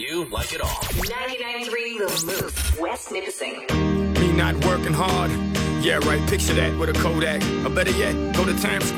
you like it all. 99.3 The Move, West Nipissing. Me not working hard. Yeah, right. Picture that with a Kodak. Or better yet, go to Times Square.